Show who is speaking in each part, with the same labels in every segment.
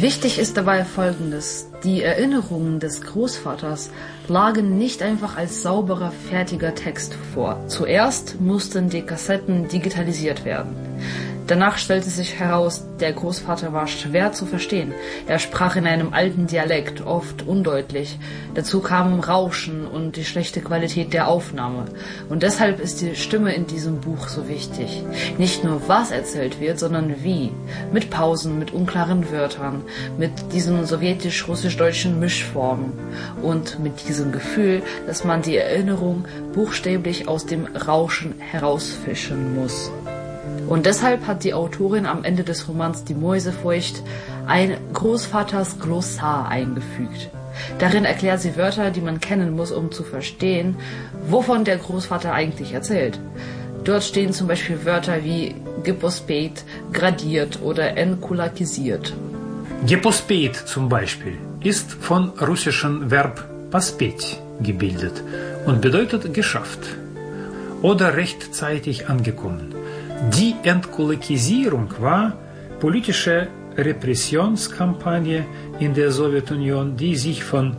Speaker 1: Wichtig ist dabei Folgendes: Die Erinnerungen des Großvaters lagen nicht einfach als sauberer, fertiger Text vor. Zuerst mussten die Kassetten digitalisiert werden. Danach stellte sich heraus, der Großvater war schwer zu verstehen. Er sprach in einem alten Dialekt, oft undeutlich. Dazu kamen Rauschen und die schlechte Qualität der Aufnahme. Und deshalb ist die Stimme in diesem Buch so wichtig. Nicht nur was erzählt wird, sondern wie. Mit Pausen, mit unklaren Wörtern, mit diesen sowjetisch-russisch-deutschen Mischformen und mit diesem Gefühl, dass man die Erinnerung buchstäblich aus dem Rauschen herausfischen muss. Und deshalb hat die Autorin am Ende des Romans Die Mäusefurcht ein Großvaters Glossar eingefügt. Darin erklärt sie Wörter, die man kennen muss, um zu verstehen, wovon der Großvater eigentlich erzählt. Dort stehen zum Beispiel Wörter wie gepospeit, gradiert oder enkulakisiert.
Speaker 2: Gepospeit zum Beispiel ist von russischen Verb paspet gebildet und bedeutet geschafft oder rechtzeitig angekommen. Die Entkulakisierung war politische Repressionskampagne in der Sowjetunion, die sich von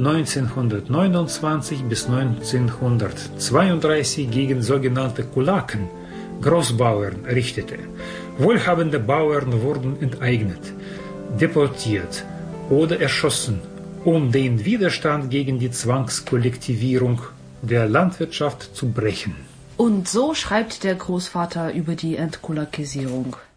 Speaker 2: 1929 bis 1932 gegen sogenannte Kulaken, Großbauern, richtete. Wohlhabende Bauern wurden enteignet, deportiert oder erschossen, um den Widerstand gegen die Zwangskollektivierung der Landwirtschaft zu brechen.
Speaker 1: Und so schreibt der Großvater über die Entkulakisierung.